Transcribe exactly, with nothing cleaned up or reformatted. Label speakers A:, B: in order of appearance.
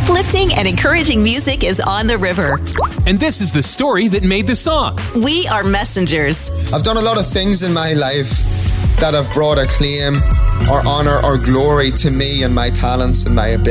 A: Uplifting and encouraging music is on the river.
B: And this is the story that made the song.
A: We are messengers.
C: I've done a lot of things in my life that have brought acclaim or honour or glory to me and my talents and my ability.